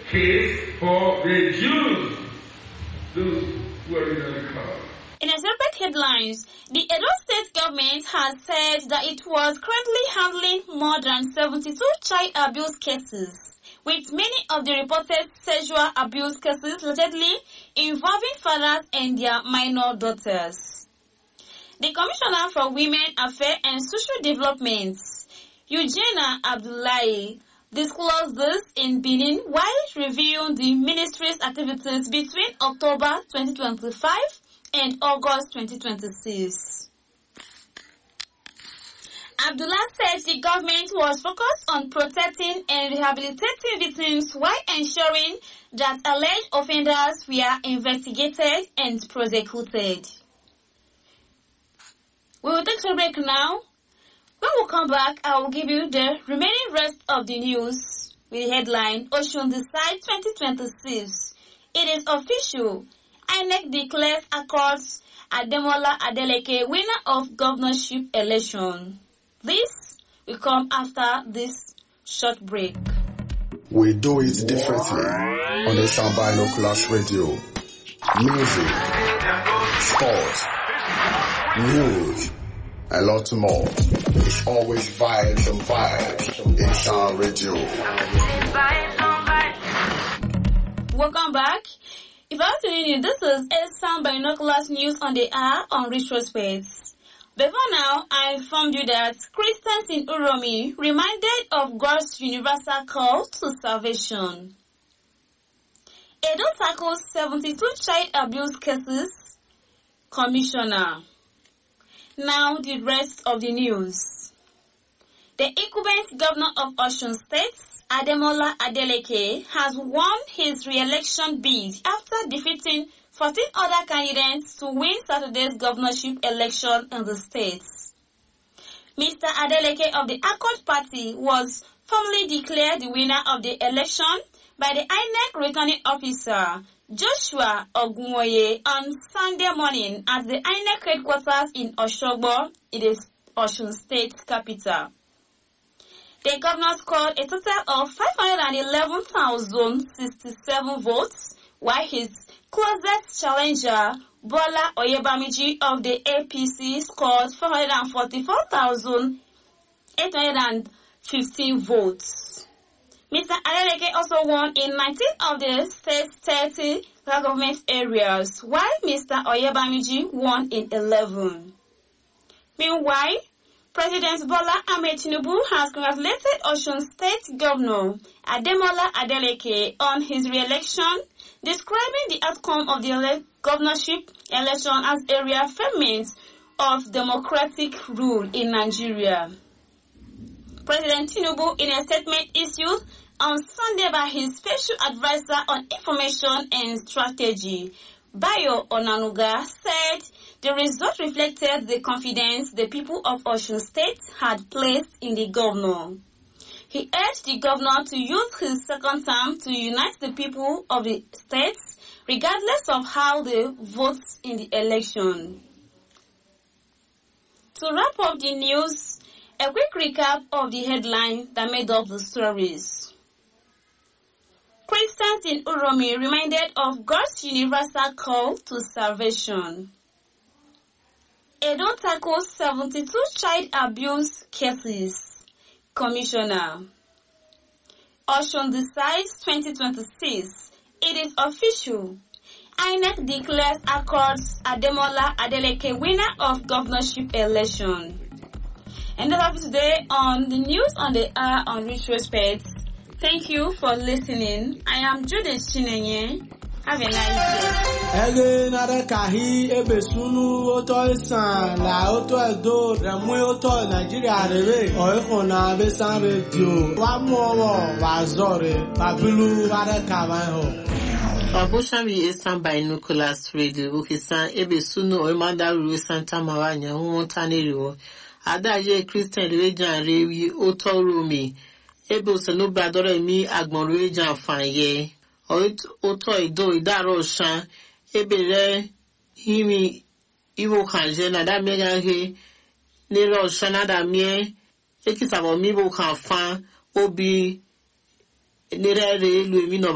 case for the Jews, those who are in the car. In a separate headlines, the Edo State government has said that it was currently handling more than 72 child abuse cases, with many of the reported sexual abuse cases allegedly involving fathers and their minor daughters. The Commissioner for Women Affairs and Social Development, Eugenia Abdullahi, disclosed this in Benin while reviewing the ministry's activities between October 2025 and August 2026. Abdullah said the government was focused on protecting and rehabilitating victims while ensuring that alleged offenders were investigated and prosecuted. We will take a break now. When we come back, I will give you the remaining rest of the news with the headline, Osun Decide 2026. It is official. INEC declares Accords Ademola Adeleke winner of governorship election. This will come after this short break. We do it differently on the Sound Binoculars Radio. Music, sports, news, and lots more. It's always vibes and vibes in Sound Radio. Welcome back. If I was to you, this is a Sound Binoculars News on the Hour on Retrospect. Before now, I informed you that Christians in Uromi reminded of God's universal call to salvation. Edo tackles 72 child abuse cases. Commissioner. Now the rest of the news. The incumbent governor of Osun State, Ademola Adeleke, has won his re-election bid after defeating 14 other candidates to win Saturday's governorship election in the state. Mr. Adeleke of the Accord Party was formally declared the winner of the election by the INEC returning officer, Joshua Ogunwoye, on Sunday morning at the INEC headquarters in Osogbo, in the Osun State capital. The governor scored a total of 511,067 votes, while his closest challenger, Bola Oyebamiji of the APC, scored 444,815 votes. Mr. Adeleke also won in 19 of the state's 30 government areas, while Mr. Oyebamiji won in 11. Meanwhile, President Bola Ahmed Tinubu has congratulated Osun State Governor Ademola Adeleke on his re-election, describing the outcome of the governorship election as a reaffirmation of democratic rule in Nigeria. President Tinubu, in a statement issued on Sunday by his special advisor on information and strategy, Bayo Onanuga, said the result reflected the confidence the people of Osun State had placed in the governor. He urged the governor to use his second term to unite the people of the states, regardless of how they vote in the election. To wrap up the news, a quick recap of the headline that made up the stories. Christians in Uromi reminded of God's universal call to salvation. Edo tackles 72 child abuse cases. Commissioner. Osun Decides 2026. It is official. INEC declares Accords Ademola Adeleke winner of governorship election. And that's all today on the news on the hour on Retrospect. Thank you for listening. I am Judith Chinenye. Have a nice day. Ege nare kahi ebe sunu oto isan la oto edo remu oto Nigeria rebe oifona besan radio wa muowo wa zore babilu ware kawan Abushami Eastern Binoculars Radio Ukisan ebe sunu oimanda ruwe Santa Mawanya humontaneriwo Adaje Christian Lejan Rewi oto rumi ebe oselobe adore mi agbon rejan fanye oto ido idaro shan ebere himi iwo kanje na da mega he nero shana da mie ekisabo mi bo kan fan obi nere re lu emi no